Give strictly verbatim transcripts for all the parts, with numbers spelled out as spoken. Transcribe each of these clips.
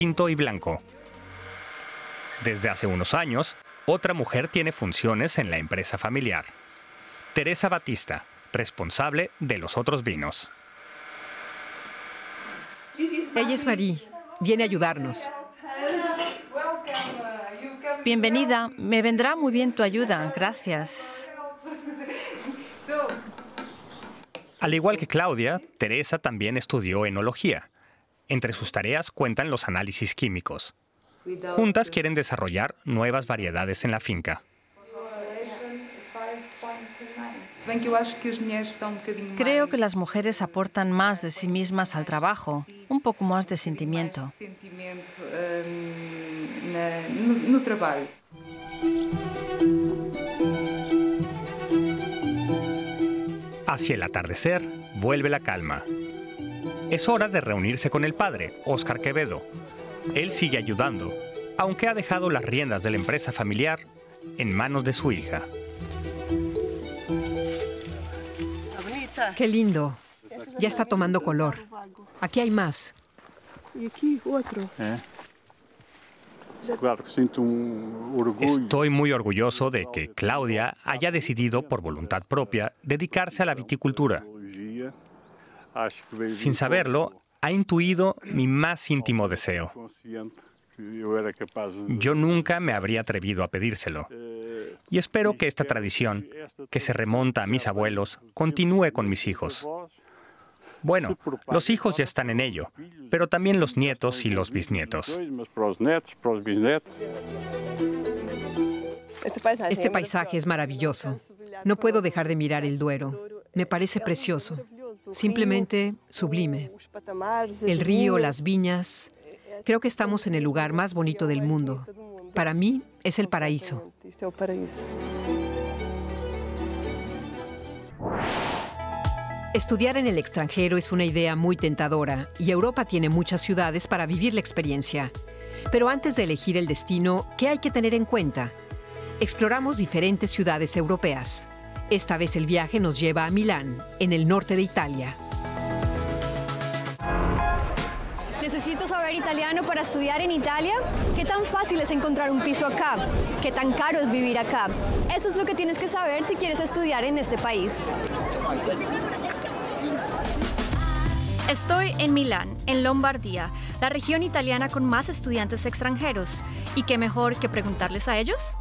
tinto y blanco. Desde hace unos años, otra mujer tiene funciones en la empresa familiar. Teresa Batista, responsable de los otros vinos. Ella es Marie. Viene a ayudarnos. Bienvenida. Me vendrá muy bien tu ayuda. Gracias. Al igual que Claudia, Teresa también estudió enología. Entre sus tareas cuentan los análisis químicos. Juntas quieren desarrollar nuevas variedades en la finca. Creo que las mujeres aportan más de sí mismas al trabajo, un poco más de sentimiento. Hacia el atardecer, vuelve la calma. Es hora de reunirse con el padre, Óscar Quevedo. Él sigue ayudando, aunque ha dejado las riendas de la empresa familiar en manos de su hija. ¡Qué lindo! Ya está tomando color. Aquí hay más. Y aquí otro. ¿Eh? Claro, siento un orgullo. Estoy muy orgulloso de que Claudia haya decidido por voluntad propia dedicarse a la viticultura. Sin saberlo, ha intuido mi más íntimo deseo. Yo nunca me habría atrevido a pedírselo. Y espero que esta tradición, que se remonta a mis abuelos, continúe con mis hijos. Bueno, los hijos ya están en ello, pero también los nietos y los bisnietos. Este paisaje es maravilloso. No puedo dejar de mirar el Duero. Me parece precioso. Simplemente sublime. El río, las viñas. Creo que estamos en el lugar más bonito del mundo. Para mí, es el paraíso. Estudiar en el extranjero es una idea muy tentadora y Europa tiene muchas ciudades para vivir la experiencia. Pero antes de elegir el destino, ¿qué hay que tener en cuenta? Exploramos diferentes ciudades europeas. Esta vez el viaje nos lleva a Milán, en el norte de Italia. ¿Necesito saber italiano para estudiar en Italia? ¿Qué tan fácil es encontrar un piso acá? ¿Qué tan caro es vivir acá? Eso es lo que tienes que saber si quieres estudiar en este país. Estoy en Milán, en Lombardía, la región italiana con más estudiantes extranjeros. ¿Y qué mejor que preguntarles a ellos?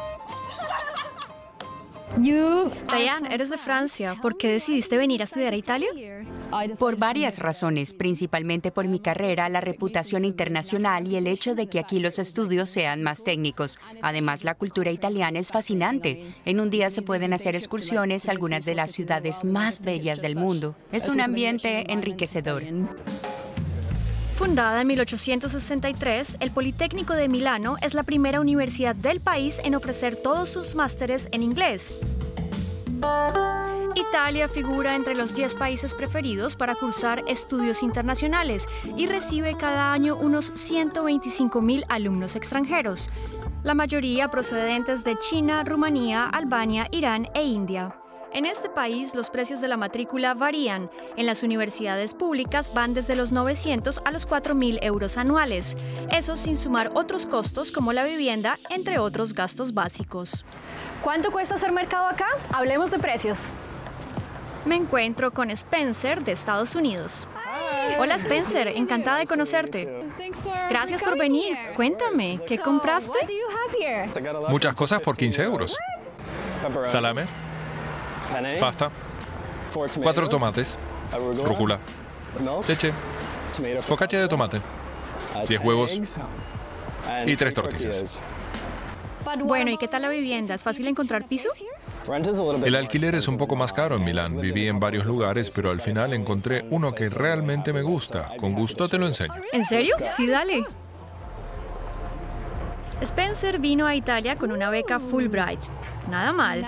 Diane, eres de Francia. ¿Por qué decidiste venir a estudiar a Italia? Por varias razones, principalmente por mi carrera, la reputación internacional y el hecho de que aquí los estudios sean más técnicos. Además, la cultura italiana es fascinante. En un día se pueden hacer excursiones a algunas de las ciudades más bellas del mundo. Es un ambiente enriquecedor. Fundada en mil ochocientos sesenta y tres, el Politécnico de Milano es la primera universidad del país en ofrecer todos sus másteres en inglés. Italia figura entre los diez países preferidos para cursar estudios internacionales y recibe cada año unos ciento veinticinco mil alumnos extranjeros, la mayoría procedentes de China, Rumanía, Albania, Irán e India. En este país, los precios de la matrícula varían. En las universidades públicas van desde los novecientos a los cuatro mil euros anuales. Eso sin sumar otros costos como la vivienda, entre otros gastos básicos. ¿Cuánto cuesta hacer mercado acá? Hablemos de precios. Me encuentro con Spencer de Estados Unidos. Hola Spencer, encantada de conocerte. Gracias por venir. Cuéntame, ¿qué compraste? Muchas cosas por quince euros. Salame, pasta, cuatro tomates, rúcula, leche, focaccia de tomate, diez huevos y tres tortillas. Bueno, ¿y qué tal la vivienda? ¿Es fácil encontrar piso? El alquiler es un poco más caro en Milán. Viví en varios lugares, pero al final encontré uno que realmente me gusta. Con gusto te lo enseño. ¿En serio? Sí, dale. Spencer vino a Italia con una beca Fulbright. Nada mal.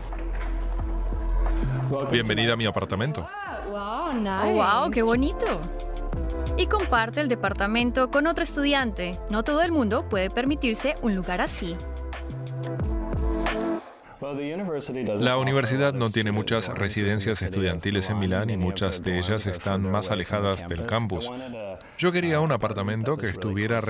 Bienvenida a mi apartamento. Oh, wow, qué bonito. Y comparte el departamento con otro estudiante. No todo el mundo puede permitirse un lugar así. La universidad no tiene muchas residencias estudiantiles en Milán y muchas de ellas están más alejadas del campus. Yo quería un apartamento que estuviera